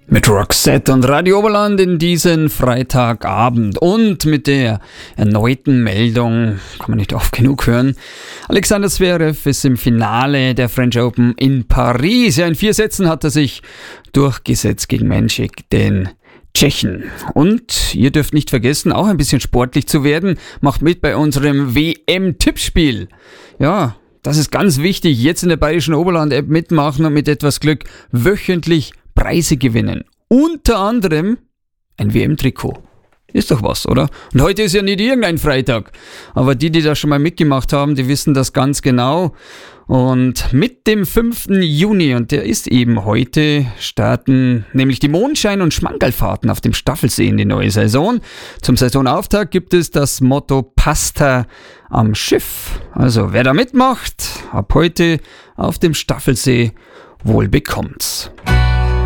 Mit Roxette und Radio Oberland in diesen Freitagabend und mit der erneuten Meldung, kann man nicht oft genug hören, Alexander Zverev ist im Finale der French Open in Paris. Ja, in 4 Sätzen hat er sich durchgesetzt gegen Menchik, den Tschechen. Und ihr dürft nicht vergessen, auch ein bisschen sportlich zu werden. Macht mit bei unserem WM-Tippspiel. Ja, das ist ganz wichtig. Jetzt in der Bayerischen Oberland-App mitmachen und mit etwas Glück wöchentlich Preise gewinnen. Unter anderem ein WM-Trikot. Ist doch was, oder? Und heute ist ja nicht irgendein Freitag. Aber die da schon mal mitgemacht haben, die wissen das ganz genau. Und mit dem 5. Juni, und der ist eben heute, starten nämlich die Mondschein- und Schmankerlfahrten auf dem Staffelsee in die neue Saison. Zum Saisonauftakt gibt es das Motto Pasta am Schiff. Also wer da mitmacht, ab heute auf dem Staffelsee wohl bekommt's.